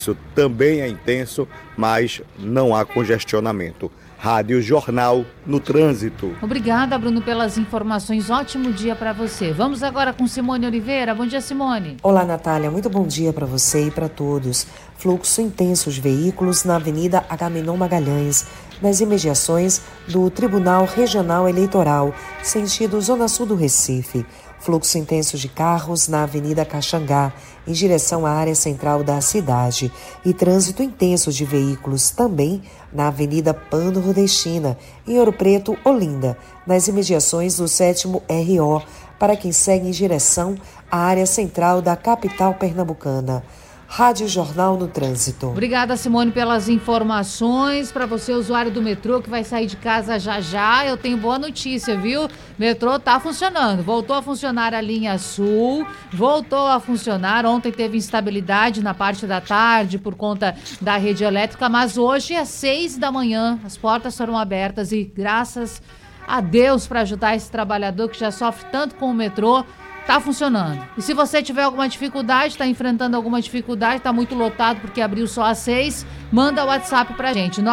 Isso também é intenso, mas não há congestionamento. Rádio Jornal no Trânsito. Obrigada, Bruno, pelas informações. Ótimo dia para você. Vamos agora com Simone Oliveira. Bom dia, Simone. Olá, Natália. Muito bom dia para você e para todos. Fluxo intenso de veículos na Avenida Agamenon Magalhães, nas imediações do Tribunal Regional Eleitoral, sentido Zona Sul do Recife. Fluxo intenso de carros na Avenida Caxangá, em direção à área central da cidade. E trânsito intenso de veículos também na Avenida Pan-Nordestina, em Ouro Preto, Olinda, nas imediações do 7º RO, para quem segue em direção à área central da capital pernambucana. Rádio Jornal no Trânsito. Obrigada, Simone, pelas informações. Para você, usuário do metrô, que vai sair de casa já, eu tenho boa notícia, viu? Metrô tá funcionando. Voltou a funcionar a linha Sul, voltou a funcionar. Ontem teve instabilidade na parte da tarde por conta da rede elétrica, mas hoje às 6 da manhã as portas foram abertas e graças a Deus para ajudar esse trabalhador que já sofre tanto com o metrô, tá funcionando. E se você tiver alguma dificuldade, está enfrentando alguma dificuldade, está muito lotado porque abriu só às 6, manda o WhatsApp pra gente,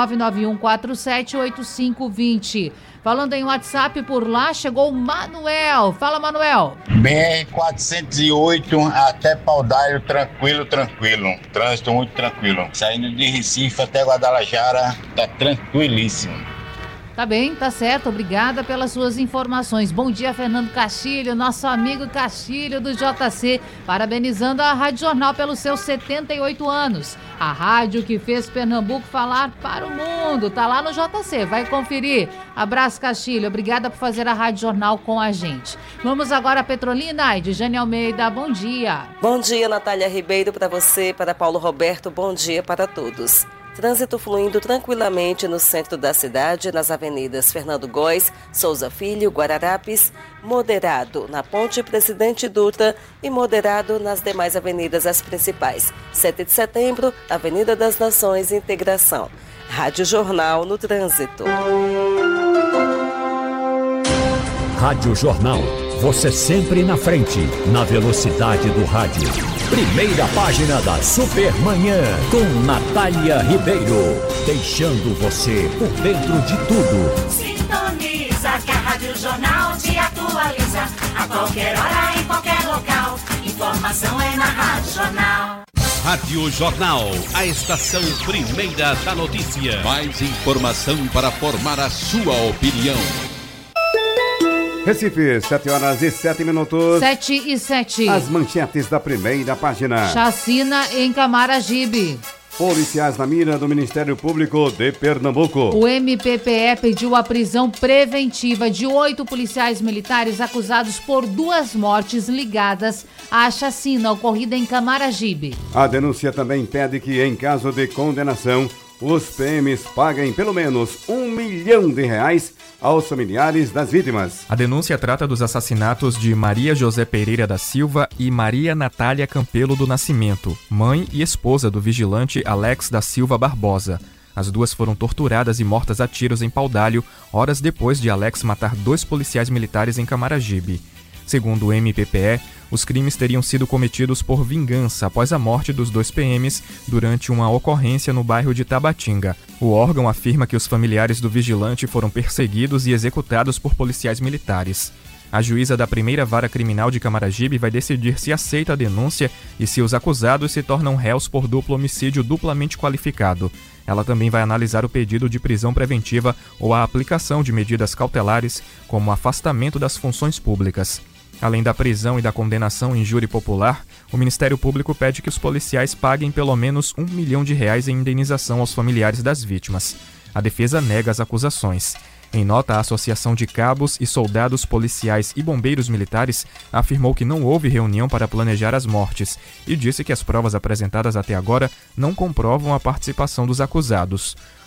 991478520. Falando em WhatsApp, por lá chegou o Manuel. Fala, Manuel. BR-408 até Paudalho, tranquilo. Trânsito muito tranquilo. Saindo de Recife até Guadalajara, tá tranquilíssimo. Tá bem, tá certo. Obrigada pelas suas informações. Bom dia, Fernando Castilho, nosso amigo Castilho do JC, parabenizando a Rádio Jornal pelos seus 78 anos. A rádio que fez Pernambuco falar para o mundo. Tá lá no JC, vai conferir. Abraço, Castilho. Obrigada por fazer a Rádio Jornal com a gente. Vamos agora a Petrolina e de Jane Almeida. Bom dia. Bom dia, Natália Ribeiro, para você, para Paulo Roberto. Bom dia para todos. Trânsito fluindo tranquilamente no centro da cidade, nas avenidas Fernando Góes, Souza Filho, Guararapes, moderado na Ponte Presidente Dutra e moderado nas demais avenidas as principais. 7 de setembro, Avenida das Nações, Integração. Rádio Jornal no Trânsito. Rádio Jornal. Você sempre na frente, na velocidade do rádio. Primeira página da Supermanhã, com Natália Ribeiro. Deixando você por dentro de tudo. Sintoniza que a Rádio Jornal te atualiza. A qualquer hora, em qualquer local. Informação é na Rádio Jornal. Rádio Jornal, a estação primeira da notícia. Mais informação para formar a sua opinião. Recife, 7h07. 7h07. As manchetes da primeira página. Chacina em Camaragibe. Policiais na mira do Ministério Público de Pernambuco. O MPPE pediu a prisão preventiva de 8 policiais militares acusados por 2 mortes ligadas à chacina ocorrida em Camaragibe. A denúncia também pede que, em caso de condenação, os PMs paguem pelo menos R$1 milhão aos familiares das vítimas. A denúncia trata dos assassinatos de Maria José Pereira da Silva e Maria Natália Campelo do Nascimento, mãe e esposa do vigilante Alex da Silva Barbosa. As duas foram torturadas e mortas a tiros em Paudalho, horas depois de Alex matar 2 policiais militares em Camaragibe. Segundo o MPPE, os crimes teriam sido cometidos por vingança após a morte dos 2 PMs durante uma ocorrência no bairro de Tabatinga. O órgão afirma que os familiares do vigilante foram perseguidos e executados por policiais militares. A juíza da primeira vara criminal de Camaragibe vai decidir se aceita a denúncia e se os acusados se tornam réus por duplo homicídio duplamente qualificado. Ela também vai analisar o pedido de prisão preventiva ou a aplicação de medidas cautelares, como afastamento das funções públicas. Além da prisão e da condenação em júri popular, o Ministério Público pede que os policiais paguem pelo menos R$1 milhão em indenização aos familiares das vítimas. A defesa nega as acusações. Em nota, a Associação de Cabos e Soldados Policiais e Bombeiros Militares afirmou que não houve reunião para planejar as mortes e disse que as provas apresentadas até agora não comprovam a participação dos acusados.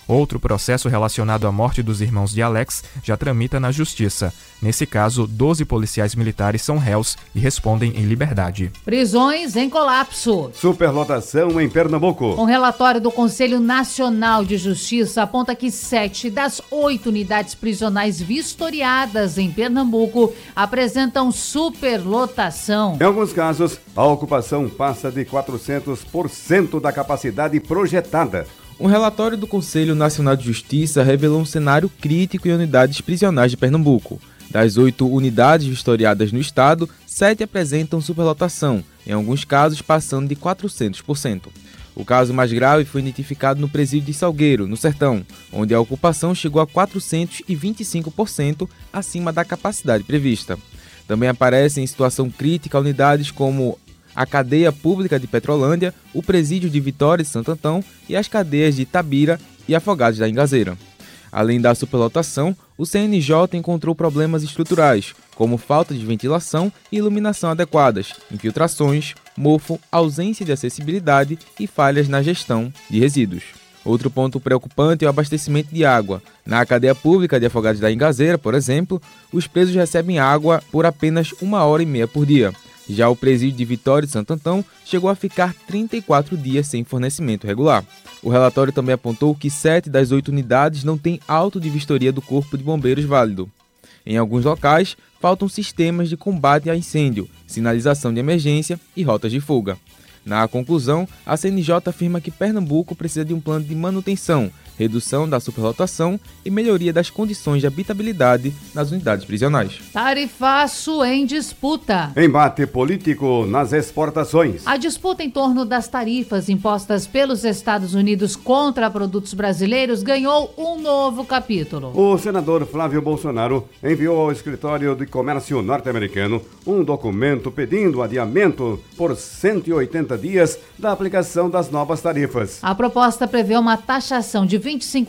Outro processo relacionado à morte dos irmãos de Alex já tramita na Justiça. Nesse caso, 12 policiais militares são réus e respondem em liberdade. Prisões em colapso. Superlotação em Pernambuco. Um relatório do Conselho Nacional de Justiça aponta que 7 das 8 unidades prisionais vistoriadas em Pernambuco apresentam superlotação. Em alguns casos, a ocupação passa de 400% da capacidade projetada. Um relatório do Conselho Nacional de Justiça revelou um cenário crítico em unidades prisionais de Pernambuco. Das 8 unidades vistoriadas no estado, 7 apresentam superlotação, em alguns casos passando de 400%. O caso mais grave foi identificado no presídio de Salgueiro, no Sertão, onde a ocupação chegou a 425% acima da capacidade prevista. Também aparecem em situação crítica unidades como a cadeia pública de Petrolândia, o presídio de Vitória de Santo Antão e as cadeias de Itabira e Afogados da Ingazeira. Além da superlotação, o CNJ encontrou problemas estruturais, como falta de ventilação e iluminação adequadas, infiltrações, mofo, ausência de acessibilidade e falhas na gestão de resíduos. Outro ponto preocupante é o abastecimento de água. Na cadeia pública de Afogados da Ingazeira, por exemplo, os presos recebem água por apenas 1h30 por dia. Já o presídio de Vitória de Santo Antão chegou a ficar 34 dias sem fornecimento regular. O relatório também apontou que 7 das 8 unidades não têm auto de vistoria do Corpo de Bombeiros válido. Em alguns locais, faltam sistemas de combate a incêndio, sinalização de emergência e rotas de fuga. Na conclusão, a CNJ afirma que Pernambuco precisa de um plano de manutenção, redução da superlotação e melhoria das condições de habitabilidade nas unidades prisionais. Tarifaço em disputa. Embate político nas exportações. A disputa em torno das tarifas impostas pelos Estados Unidos contra produtos brasileiros ganhou um novo capítulo. O senador Flávio Bolsonaro enviou ao escritório de comércio norte-americano um documento pedindo adiamento por 180 dias da aplicação das novas tarifas. A proposta prevê uma taxação de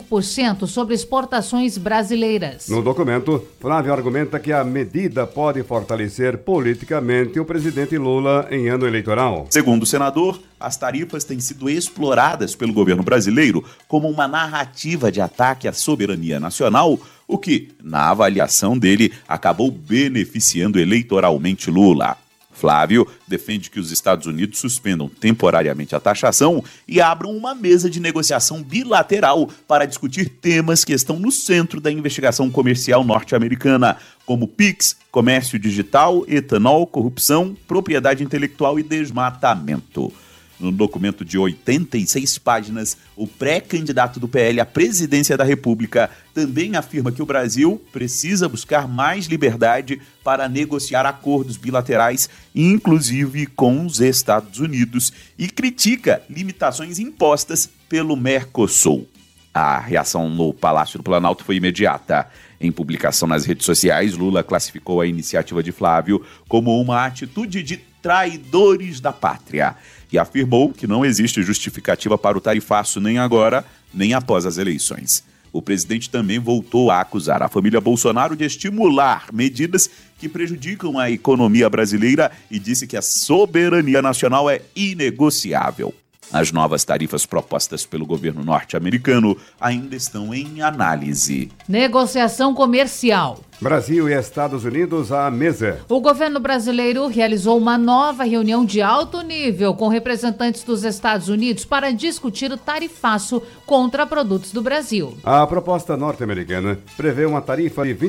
25% sobre exportações brasileiras. No documento, Flávio argumenta que a medida pode fortalecer politicamente o presidente Lula em ano eleitoral. Segundo o senador, as tarifas têm sido exploradas pelo governo brasileiro como uma narrativa de ataque à soberania nacional, o que, na avaliação dele, acabou beneficiando eleitoralmente Lula. Flávio defende que os Estados Unidos suspendam temporariamente a taxação e abram uma mesa de negociação bilateral para discutir temas que estão no centro da investigação comercial norte-americana, como PIX, comércio digital, etanol, corrupção, propriedade intelectual e desmatamento. No documento de 86 páginas, o pré-candidato do PL à presidência da República também afirma que o Brasil precisa buscar mais liberdade para negociar acordos bilaterais, inclusive com os Estados Unidos, e critica limitações impostas pelo Mercosul. A reação no Palácio do Planalto foi imediata. Em publicação nas redes sociais, Lula classificou a iniciativa de Flávio como uma atitude de traidores da pátria e afirmou que não existe justificativa para o tarifaço nem agora, nem após as eleições. O presidente também voltou a acusar a família Bolsonaro de estimular medidas que prejudicam a economia brasileira e disse que a soberania nacional é inegociável. As novas tarifas propostas pelo governo norte-americano ainda estão em análise. Negociação comercial. Brasil e Estados Unidos à mesa. O governo brasileiro realizou uma nova reunião de alto nível com representantes dos Estados Unidos para discutir o tarifaço contra produtos do Brasil. A proposta norte-americana prevê uma tarifa de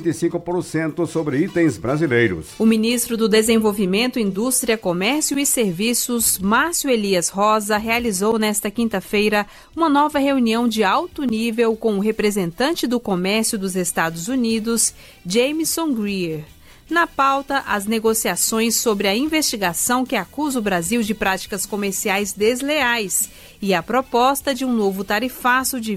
25% sobre itens brasileiros. O ministro do Desenvolvimento, Indústria, Comércio e Serviços, Márcio Elias Rosa, realizou nesta quinta-feira uma nova reunião de alto nível com o representante do comércio dos Estados Unidos, Jameson Greer. Na pauta, as negociações sobre a investigação que acusa o Brasil de práticas comerciais desleais e a proposta de um novo tarifaço de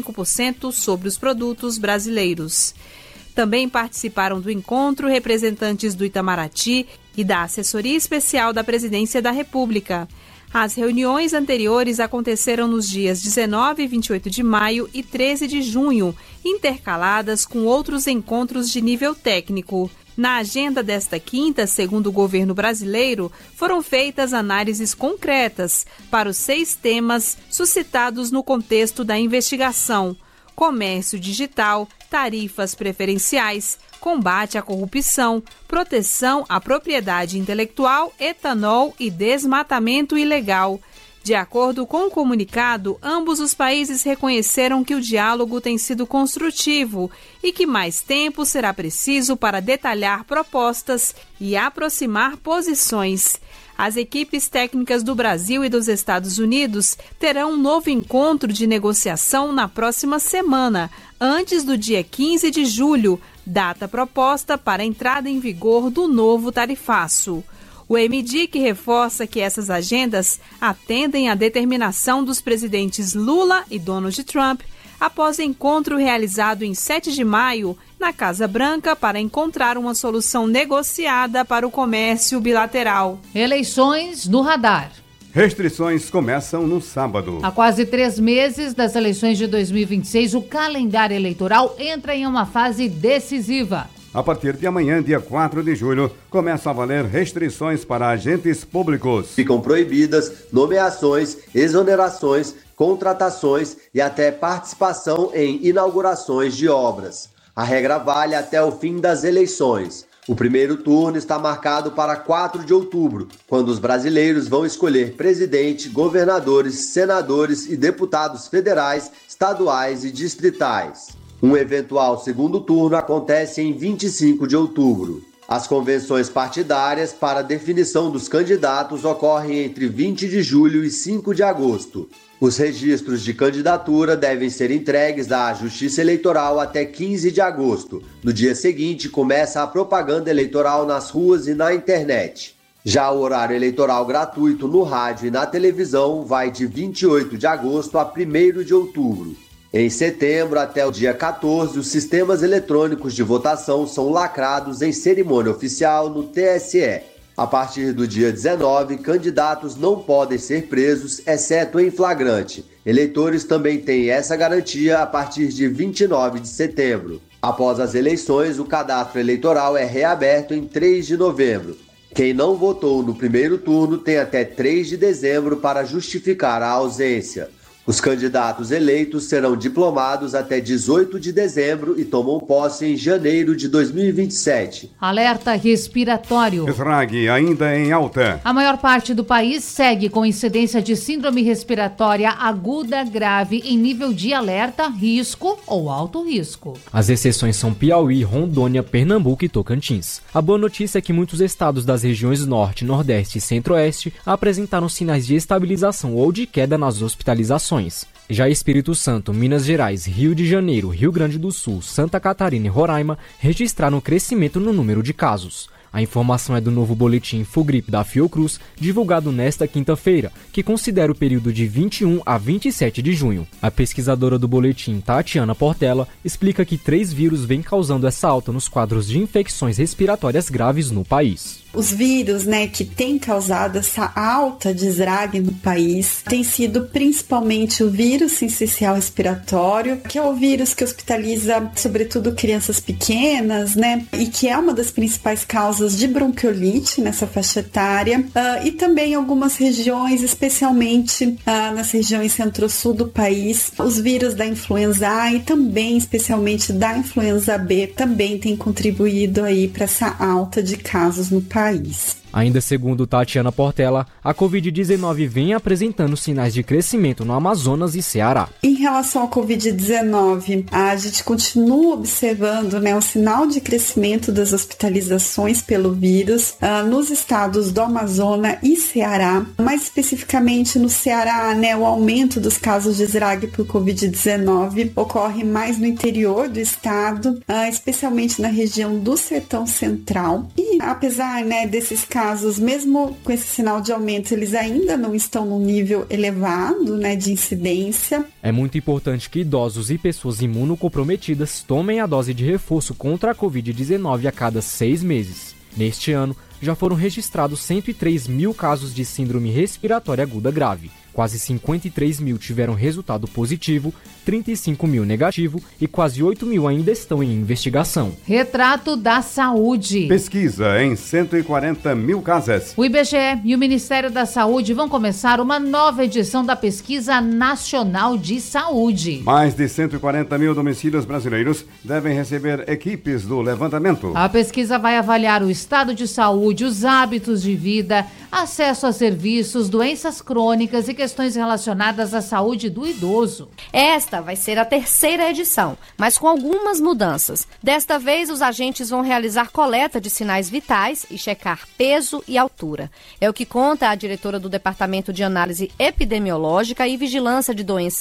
25% sobre os produtos brasileiros. Também participaram do encontro representantes do Itamaraty e da Assessoria Especial da Presidência da República. As reuniões anteriores aconteceram nos dias 19 e 28 de maio e 13 de junho, intercaladas com outros encontros de nível técnico. Na agenda desta quinta, segundo o governo brasileiro, foram feitas análises concretas para os 6 temas suscitados no contexto da investigação, comércio digital, tarifas preferenciais, combate à corrupção, proteção à propriedade intelectual, etanol e desmatamento ilegal. De acordo com o comunicado, ambos os países reconheceram que o diálogo tem sido construtivo e que mais tempo será preciso para detalhar propostas e aproximar posições. As equipes técnicas do Brasil e dos Estados Unidos terão um novo encontro de negociação na próxima semana, antes do dia 15 de julho, data proposta para a entrada em vigor do novo tarifaço. O MDIC reforça que essas agendas atendem à determinação dos presidentes Lula e Donald Trump após encontro realizado em 7 de maio na Casa Branca para encontrar uma solução negociada para o comércio bilateral. Eleições no radar. Restrições começam no sábado. Há quase 3 meses das eleições de 2026, o calendário eleitoral entra em uma fase decisiva. A partir de amanhã, dia 4 de julho, começam a valer restrições para agentes públicos. Ficam proibidas nomeações, exonerações, contratações e até participação em inaugurações de obras. A regra vale até o fim das eleições. O primeiro turno está marcado para 4 de outubro, quando os brasileiros vão escolher presidente, governadores, senadores e deputados federais, estaduais e distritais. Um eventual segundo turno acontece em 25 de outubro. As convenções partidárias para definição dos candidatos ocorrem entre 20 de julho e 5 de agosto. Os registros de candidatura devem ser entregues à Justiça Eleitoral até 15 de agosto. No dia seguinte, começa a propaganda eleitoral nas ruas e na internet. Já o horário eleitoral gratuito no rádio e na televisão vai de 28 de agosto a 1º de outubro. Em setembro até o dia 14, os sistemas eletrônicos de votação são lacrados em cerimônia oficial no TSE. A partir do dia 19, candidatos não podem ser presos, exceto em flagrante. Eleitores também têm essa garantia a partir de 29 de setembro. Após as eleições, o cadastro eleitoral é reaberto em 3 de novembro. Quem não votou no primeiro turno tem até 3 de dezembro para justificar a ausência. Os candidatos eleitos serão diplomados até 18 de dezembro e tomam posse em janeiro de 2027. Alerta respiratório. Esrague ainda em alta. A maior parte do país segue com incidência de síndrome respiratória aguda grave em nível de alerta, risco ou alto risco. As exceções são Piauí, Rondônia, Pernambuco e Tocantins. A boa notícia é que muitos estados das regiões Norte, Nordeste e Centro-Oeste apresentaram sinais de estabilização ou de queda nas hospitalizações. Já Espírito Santo, Minas Gerais, Rio de Janeiro, Rio Grande do Sul, Santa Catarina e Roraima registraram crescimento no número de casos. A informação é do novo boletim Infogripe da Fiocruz, divulgado nesta quinta-feira, que considera o período de 21 a 27 de junho. A pesquisadora do boletim, Tatiana Portela, explica que 3 vírus vêm causando essa alta nos quadros de infecções respiratórias graves no país. Os vírus, que têm causado essa alta de esrague no país tem sido principalmente o vírus sincicial respiratório, que é o vírus que hospitaliza sobretudo crianças pequenas, e que é uma das principais causas de bronquiolite nessa faixa etária, e também algumas regiões, especialmente nas regiões centro-sul do país, os vírus da influenza A e também especialmente da influenza B também têm contribuído aí para essa alta de casos no país. Ainda segundo Tatiana Portela, a Covid-19 vem apresentando sinais de crescimento no Amazonas e Ceará. Em relação à Covid-19, a gente continua observando o sinal de crescimento das hospitalizações pelo vírus nos estados do Amazonas e Ceará. Mais especificamente no Ceará, o aumento dos casos de esrague por Covid-19 ocorre mais no interior do estado, especialmente na região do Sertão Central. E apesar desses casos, mesmo com esse sinal de aumento, eles ainda não estão num nível elevado de incidência. É muito importante que idosos e pessoas imunocomprometidas tomem a dose de reforço contra a Covid-19 a cada 6 meses. Neste ano, já foram registrados 103 mil casos de síndrome respiratória aguda grave, Quase 53 mil tiveram resultado positivo, 35 mil negativo e quase 8 mil ainda estão em investigação. Retrato da Saúde. Pesquisa em 140 mil casas. O IBGE e o Ministério da Saúde vão começar uma nova edição da Pesquisa Nacional de Saúde. Mais de 140 mil domicílios brasileiros devem receber equipes do levantamento. A pesquisa vai avaliar o estado de saúde, os hábitos de vida, acesso a serviços, doenças crônicas e questões relacionadas à saúde do idoso. Esta vai ser a terceira edição, mas com algumas mudanças. Desta vez, os agentes vão realizar coleta de sinais vitais e checar peso e altura. É o que conta a diretora do Departamento de Análise Epidemiológica e Vigilância de Doenças